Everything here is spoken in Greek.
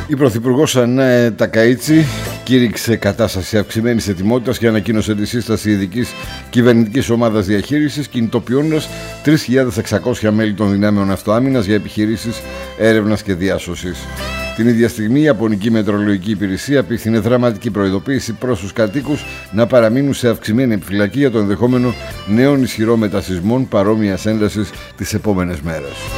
Η Πρωθυπουργός Ανά Τακαΐτσι κήρυξε κατάσταση αυξημένης ετοιμότητας και ανακοίνωσε τη σύσταση ειδικής κυβερνητικής ομάδας διαχείρισης, κινητοποιώντας 3.600 μέλη των δυνάμεων αυτοάμυνας για επιχειρήσεις έρευνας και διάσωσης. Την ίδια στιγμή η Ιαπωνική Μετεωρολογική Υπηρεσία απίθυνε δραματική προειδοποίηση προς τους κατοίκους να παραμείνουν σε αυξημένη επιφυλακή για το ενδεχόμενο νέων ισχυρών μετασεισμών παρόμοιας έντασης τις επόμενες μέρες.